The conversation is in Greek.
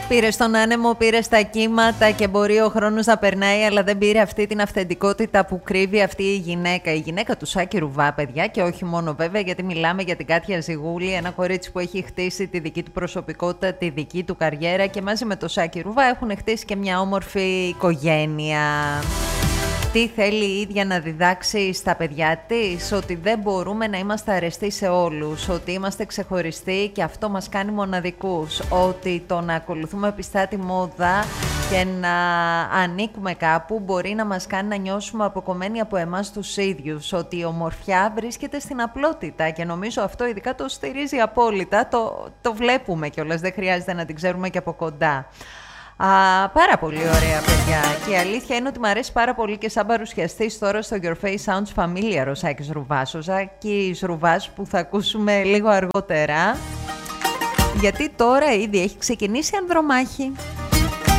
Πήρε στον άνεμο, πήρε στα κύματα και μπορεί ο χρόνος να περνάει, αλλά δεν πήρε αυτή την αυθεντικότητα που κρύβει αυτή η γυναίκα. Η γυναίκα του Σάκη Ρουβά, παιδιά, και όχι μόνο βέβαια, γιατί μιλάμε για την Κάτια Ζιγούλη, ένα κορίτσι που έχει χτίσει τη δική του προσωπικότητα, τη δική του καριέρα και μαζί με το Σάκη Ρουβά έχουν χτίσει και μια όμορφη οικογένεια. Τι θέλει η ίδια να διδάξει στα παιδιά της? Ότι δεν μπορούμε να είμαστε αρεστοί σε όλους, ότι είμαστε ξεχωριστοί και αυτό μας κάνει μοναδικούς, ότι το να ακολουθούμε πιστά τη μόδα και να ανήκουμε κάπου μπορεί να μας κάνει να νιώσουμε αποκομμένοι από εμάς τους ίδιους, ότι η ομορφιά βρίσκεται στην απλότητα και νομίζω αυτό ειδικά το στηρίζει απόλυτα, το βλέπουμε κιόλας, δεν χρειάζεται να την ξέρουμε και από κοντά. Πάρα πολύ ωραία, παιδιά. Και η αλήθεια είναι ότι μου αρέσει πάρα πολύ και σαν παρουσιαστής τώρα στο Your Face Sounds Familiar ο Σάκης Ρουβάς. Ο Σάκης Ρουβάς που θα ακούσουμε λίγο αργότερα. Γιατί τώρα ήδη έχει ξεκινήσει ανδρομάχη.